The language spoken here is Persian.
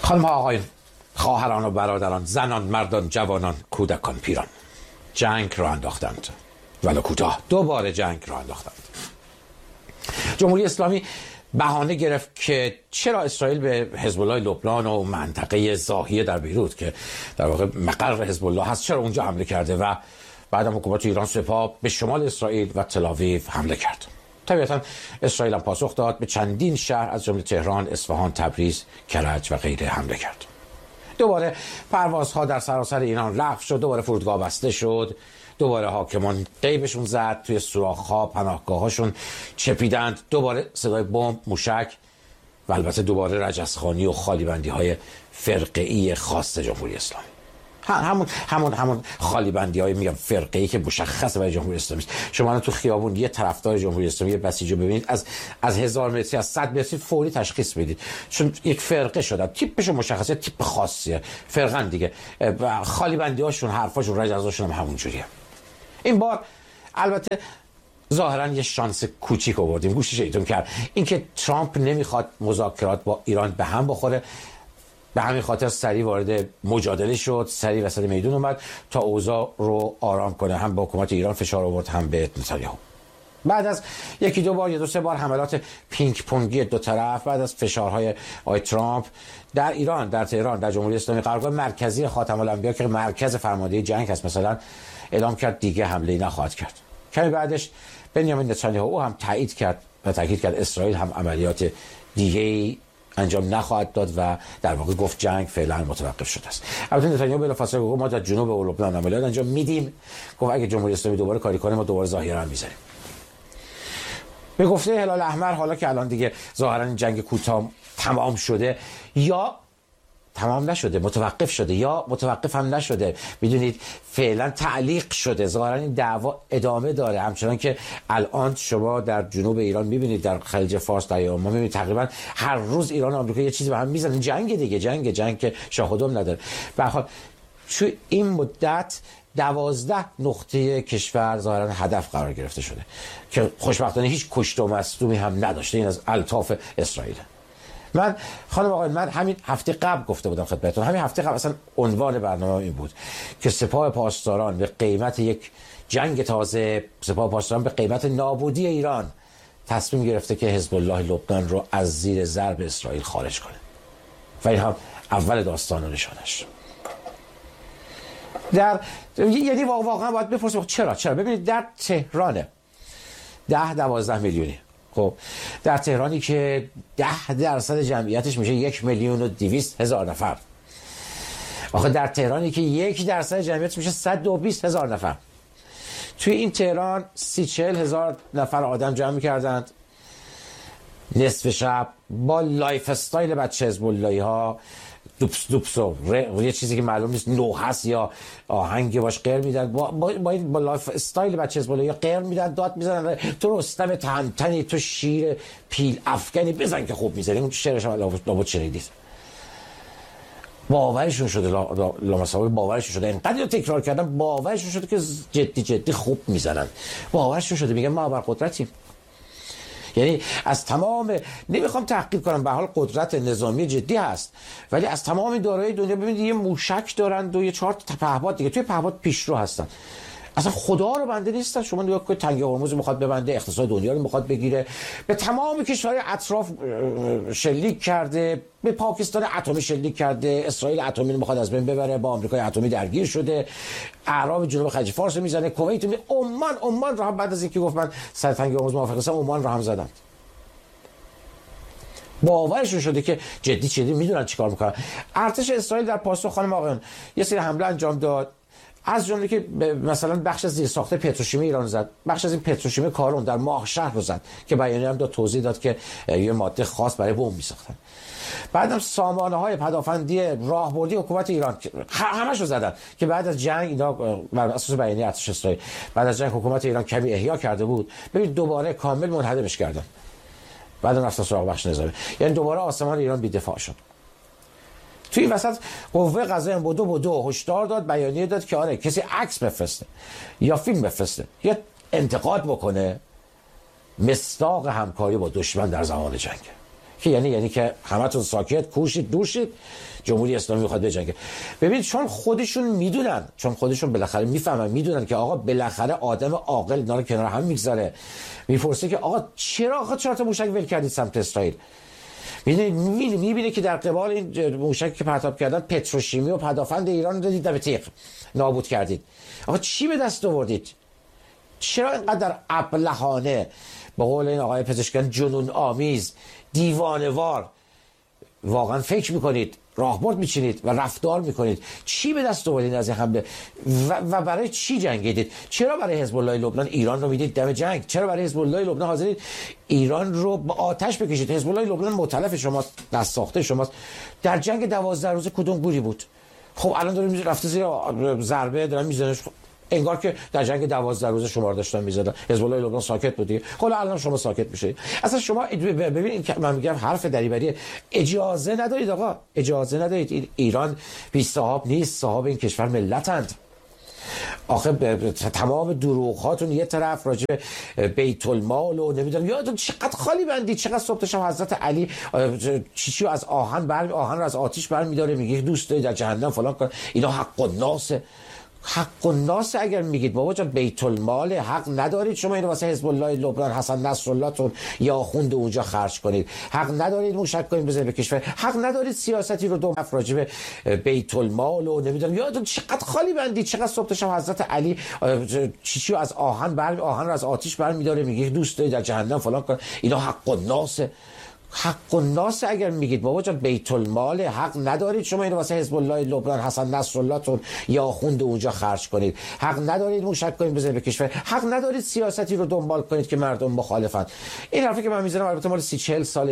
خانم ها آقایون، خواهران و برادران، زنان، مردان، جوانان، کودکان، پیران، جنگ را انداختند، ولو کوتاه. دوباره جنگ را انداختند. جمهوری اسلامی بهانه گرفت که چرا اسرائیل به حزب الله لبنان و منطقه زاهیه در بیروت که در واقع مقر حزب الله هست، چرا اونجا حمله کرده و بعدم حکومت ایران سپاه به شمال اسرائیل و تل‌آویو حمله کرد. طبیعتا اسرائیل هم پاسخ داد، به چندین شهر از جمله تهران، اصفهان، تبریز، کرج و غیره حمله کرد. دوباره پروازها در سراسر ایران لغو شد، دوباره فرودگاه بسته شد، دوباره حاکمان غیبشون زد، توی سوراخ‌ها پناهگاه‌هاشون چپیدند، دوباره صدای بمب، موشک و البته دوباره رجزخوانی و خالیبندی‌های فرقه‌ای خاص جمهوری اسلامی. همون خالیبندی‌های میگم فرقه‌ای که مشخصه برای جمهوری اسلامی است. شما تو خیابون یه طرفدار جمهوری اسلامی یه بسیجو ببینید، از 1000 متری، از 100 متری فوری تشخیص بدید، چون یک فرقه شدن، تیپش مشخصه، تیپ خاصیه، فرقن دیگه. خالیبندی‌هاشون، حرفاشون، رجزاشون هم همون جوریه. این بار البته ظاهرا یه شانس کوچیک آوردیم، گوشش ایتون کرد، اینکه ترامپ نمیخواد مذاکرات با ایران به هم بخوره، به همین خاطر سریع وارد مجادله شد، سریع وسط میدون اومد تا اوضاع رو آرام کنه، هم به حکومت ایران فشار آورد، هم به نتانیاهو. بعد از یکی دو بار یا دو سه بار حملات پینگ پونگی دو طرف، بعد از فشارهای آقای ترامپ در ایران، در تهران، در جمهوری اسلامی، قرارگاه مرکزی خاتم الانبیا که مرکز فرماندهی جنگ هست مثلا، اعلام کرد دیگه حمله نخواهد کرد. کمی بعدش بنیامین نتانیاهو هم تایید کرد و تاکید کرد اسرائیل هم عملیات دیگه انجام نخواهد داد و در واقع گفت جنگ فعلا متوقف شده است. البته نتانیاهو بلافاصله گفت ما در جنوب و لبنان عملیات انجام میدیم، گفت اگه جمهوری اسلامی دوباره کاری کنه ما دوباره ظاهرا هم میذاریم. به گفته هلال احمر، حالا که الان دیگه ظاهرا این جنگ کوتاه تمام شده یا تمام نشده، متوقف شده یا متوقف هم نشده، میدونید فعلا تعلیق شده، ظاهرا این دعوا ادامه داره، همچنان که الان شما در جنوب ایران میبینید، در خلیج فارس، در عمان میبینید تقریبا هر روز ایران و آمریکا یه چیزی به هم میزنن. جنگ دیگه، جنگ که شاه و دم نداره. به هر حال تو این مدت 12 نقطه کشور ظاهرا هدف قرار گرفته شده که خوشبختانه هیچ کشته و مصدومی هم نداشته. این از الطاف اسرائیل. من خانم آقای، من همین هفته قبل گفته بودم خدمتتون، همین هفته قبل اصلا عنوان برنامه این بود که سپاه پاسداران به قیمت یک جنگ تازه، سپاه پاسداران به قیمت نابودی ایران تصمیم گرفته که حزب الله لبنان رو از زیر ضرب اسرائیل خارج کنه و این هم اول داستان و نشانش. یعنی واقعا باید بپرسیم چرا ببینید در تهران 10-12 میلیونی، خب در تهرانی که 10% جمعیتش میشه 1,200,000 نفر، آخه در تهرانی که 1% جمعیتش میشه 120,000 نفر، توی این تهران 30-40,000 نفر آدم جمع میکردند نصف شب با لایف استایل بچه حزب اللهی ها، دوپس و یه چیزی که معلوم نیست نو هست یا آهنگی باش غیر میدن، با لایف استایل بچه حزب اللهی غیر میدن، داد میزنن تو رستم تهمتنی، تو شیر پیل افغانی، بزن که خوب میزنی. اون شعرش هم لابد شنیدید. باورشون شده، لامصباحی باورشون شده، اینقدر تکرار کردن باورشون شده که جدی خوب میزنن. باورشون شده، میگن ما ابرقدرتیم. یعنی از تمام، نمیخوام تحقیر کنم، به حال قدرت نظامی جدی هست، ولی از تمام دارایی دنیا ببینید یه موشک دارن و یه 4 تا پهپاد دیگه، توی پهپاد پیشرو هستن، اصلا خدا رو بنده نیستن. شما نگاه کنید تنگه هرمز میخواد ببنده، اقتصاد دنیا رو میخواد بگیره، به تمام کشورهای اطراف شلیک کرده، به پاکستان اتمی شلیک کرده، اسرائیل اتمی رو میخواد از بین ببره، با آمریکای اتمی درگیر شده، اعراب جنوب خلیج فارس میزنه، کویت عمان رو هم بعد از اینکه گفت من سر تنگه هرمز موافق نیستم، عمان رو هم زدن. باورشون شده که جدی میدونن چیکار میکنن. ارتش اسرائیل در پاسخ خانم آقایان یه سری حمله انجام داد، از جمله که مثلا بخش از زیرساخت پتروشیمی ایران زد، بخش از این پتروشیمی کارون در ماه شهر رو زد که بیانیه هم توضیح داد که یه ماده خاص برای بمب میساختن. بعدم سامانه‌های پدافندی راهبردی حکومت ایران همش رو زدن که بعد از جنگ اینا بر اساس بیانیه ارتش اسرائیل بعد از جنگ حکومت ایران کمی احیا کرده بود، ببین دوباره کامل منهدمش کردن. بعد رفتن سراغ بخش نظامی، یعنی دوباره آسمان ایران بی‌دفاع شد. توی این وسط قوه قضاییه بدو هشدار داد، بیانیه داد که آره کسی عکس بفرسته یا فیلم بفرسته یا انتقاد بکنه، مصداق همکاری با دشمن در زمان جنگ، که یعنی که همتون ساکت، کوشید، دور شید، جمهوری اسلامی میخواد بجنگه. ببین چون خودشون میدونن، چون خودشون بالاخره میفهمن، میدونن که آقا بالاخره آدم عاقل اینا رو کنار هم میگذاره، میپرسه که آقا چرا 4 تا موشک ول کردید سمت اسرائیل؟ میبینه که در قبال این موشکی که پرتاب کردن پتروشیمی و پدافند ایران رو دادید به تیغ نابود کردید. آقا چی به دست آوردید؟ چرا اینقدر ابلهانه، به قول این آقای پزشکیان جنون آمیز، دیوانه‌وار واقعا فکر میکنید، راهبرد میچینید و رفتار میکنید؟ چی به دست آوردید از این حمله و برای چی جنگیدید؟ چرا برای حزب الله لبنان ایران رو میدید دم جنگ؟ چرا برای حزب الله لبنان حاضرید ایران رو به آتش بکشید؟ حزب الله لبنان مؤتلف شماست، دست ساخته شماست. در جنگ 12 روزه کدوم گوری بود؟ خب الان داره رفته زیر ضربه، دارن میزنش، انگار که در جنگ 12 روزه شما رو داشتن میزدن. حزب الله لبنان ساکت بودی، خب الان شما ساکت میشید. اصلا شما ببین که من میگم حرف دریوری، اجازه ندارید آقا، اجازه ندارید. ایران بی صاحب نیست، صاحب این کشور ملتند. آخه تمام دروغ‌هاتون یه طرف راجع به بیت المال و نمیدونم یادتون چقدر خالی بندی، چقدر صبح شب حضرت علی چیچیو از آهن رو از آتش برمی‌داره، میگه دوست داری در جهنم فلان کن. اینا حق الناس، حق الناس اگر میگید بابا جان بیت المال، حق ندارید شما اینو واسه حزب الله لبنان حسن نصرالله تون یا آخوند اونجا خرج کنید؟ حق ندارید موشک کنید بزنید به کشور؟ حق ندارید سیاستی رو دو راجع به بیت المال و نمیدونم یادتون چقدر خالی بندی، چقدر صبح شب حضرت علی چیچیو از آهن رو از آتش برمی‌داره، میگه دوست داری در جهنم فلان کن. اینا حق الناس، حق الناس اگر میگید بابا جان بیت المال، حق ندارید شما اینو واسه حزب الله لبنان حسن نصرالله تون یا آخوند اونجا خرج کنید؟ حق ندارید موشک کنید بزنید به کشور؟ حق ندارید سیاستی رو دنبال کنید که مردم مخالفن؟ این حرفی که من میزنم البته مال 30-40 سال